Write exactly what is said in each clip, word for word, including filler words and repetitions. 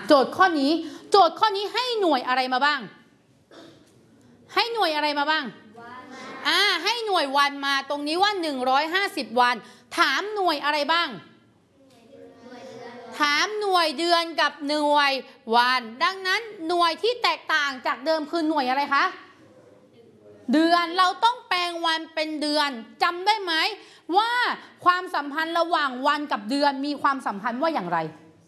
โจทย์ข้อนี้โจทย์ข้อนี้ให้หน่วยอะไรมาบ้างให้หน่วยอะไรมาบ้างอ่าให้หน่วยวันมาตรงนี้ว่าหนึ่งร้อยห้าสิบวันถามหน่วยอะไรบ้างถามหน่วยเดือนกับหน่วยวันดังนั้นหน่วยที่แตกต่างจากเดิมคือหน่วยอะไรคะเดือนเราต้องแปลงวันเป็นเดือนจำได้ไหมว่าความสัมพันธ์ระหว่างวันกับเดือนมีความสัมพันธ์ว่าอย่างไร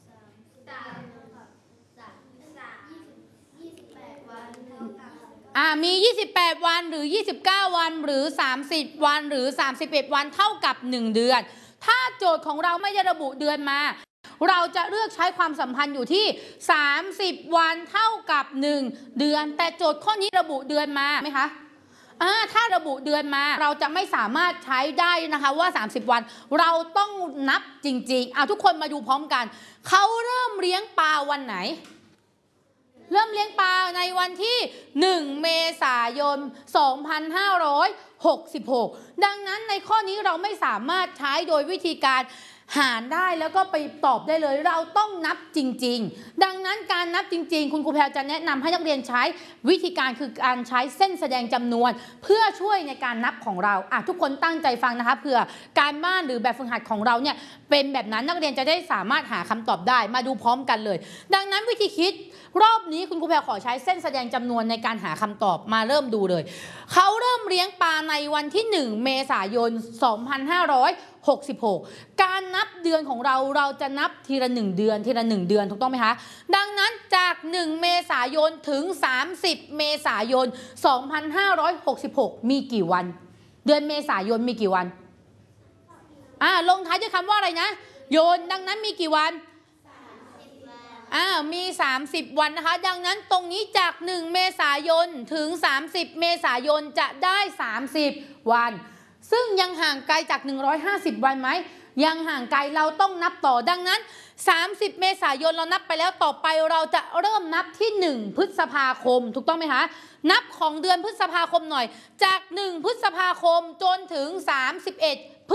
อ่ามียี่สิบแปดวันหรือยี่สิบเก้าวันหรือสามสิบวันหรือสามสิบเอ็ดวันเท่ากับหนึ่งเดือนถ้าโจทย์ของเราไม่ได้ระบุเดือนมาเราจะเลือกใช้ความสัมพันธ์อยู่ที่สามสิบวันเท่ากับหนึ่งเดือนแต่โจทย์ข้อนี้ระบุเดือนมาไหมคะอ่าถ้าระบุเดือนมาเราจะไม่สามารถใช้ได้นะคะว่าสามสิบวันเราต้องนับจริงๆเอาทุกคนมาดูพร้อมกันเขาเริ่มเลี้ยงปลาวันไหนเริ่มเลี้ยงปลาในวันที่หนึ่งเมษายนสองพันห้าร้อยหกสิบหกดังนั้นในข้อนี้เราไม่สามารถใช้โดยวิธีการหารได้แล้วก็ไปตอบได้เลยเราต้องนับจริงๆดังนั้นการนับจริงๆคุณครูแพรจะแนะนำให้นักเรียนใช้วิธีการคือการใช้เส้นแสดงจำนวนเพื่อช่วยในการนับของเราอ่ะทุกคนตั้งใจฟังนะคะเผื่อการบ้านหรือแบบฝึกหัดของเราเนี่ยเป็นแบบนั้นนักเรียนจะได้สามารถหาคำตอบได้มาดูพร้อมกันเลยดังนั้นวิธีคิดรอบนี้คุณครูแพรขอใช้เส้นแสดงจำนวนในการหาคำตอบมาเริ่มดูเลยเขาเริ่มเลี้ยงปลาในวันที่หนึ่งเมษายนสองพันห้าร้อยหกสิบหกการนับเดือนของเราเราจะนับทีละหนึ่งเดือนทีละหนึ่งเดือนถูกต้องไหมคะดังนั้นจากหนึ่งเมษายนถึงสามสิบเมษายนสองพันห้าร้อยหกสิบหกมีกี่วันเดือนเมษายนมีกี่วันอ่าลงท้ายด้วยคำว่าอะไรนะโยนดังนั้นมีกี่วันอ่ามีสามสิบวันนะคะดังนั้นตรงนี้จากหนึ่งเมษายนถึงสามสิบเมษายนจะได้สามสิบวันซึ่งยังห่างไกลจากหนึ่งร้อยห้าสิบวันไหมยังห่างไกลเราต้องนับต่อดังนั้นสามสิบเมษายนเรานับไปแล้วต่อไปเราจะเริ่มนับที่หนึ่งพฤษภาคมถูกต้องไหมคะนับของเดือนพฤษภาคมหน่อยจากหนึ่งพฤษภาคมจนถึงสามสิบเอ็ด